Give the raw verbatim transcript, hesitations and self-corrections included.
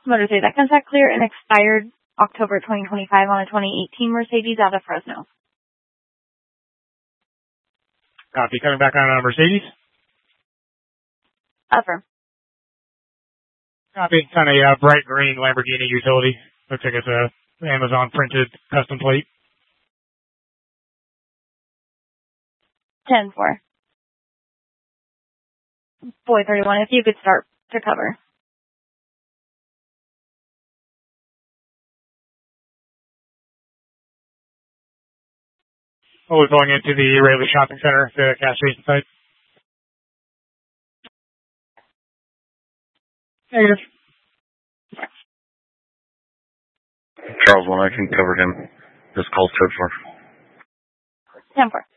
Motor say that contact clear and expired October twenty twenty-five on a twenty eighteen Mercedes out of Fresno. Copy. Coming back on a Mercedes? Affirm. Copy. It's on a uh, bright green Lamborghini utility. Looks like it's a Amazon printed custom plate. ten four. Boy thirty-one, if you could start to cover. Oh, we're going into the Rayleigh Shopping Center, the gas station site. Negative. Charles one, I can cover him. Just call code for. ten four.